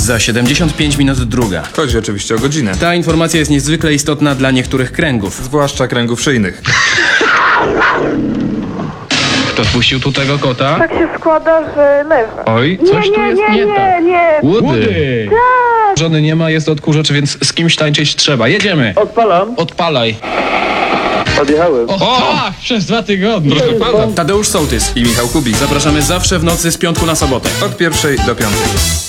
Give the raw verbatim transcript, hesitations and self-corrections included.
Za siedemdziesiąt pięć minut druga. Chodzi oczywiście o godzinę. Ta informacja jest niezwykle istotna dla niektórych kręgów. Zwłaszcza kręgów szyjnych. Kto wpuścił tu tego kota? Tak się składa, że leży. Oj, Nie, coś tu nie, jest nie, nie nie, tak. nie. Łudy! Tak. Żony nie ma, jest odkurzacz, więc z kimś tańczyć trzeba. Jedziemy! Odpalam. Odpalaj. Odjechałem. O, tak, przez dwa tygodnie. Proszę pana. Tadeusz Sołtys I Michał Kubik. Zapraszamy zawsze w nocy z piątku na sobotę. Od pierwszej do piątej.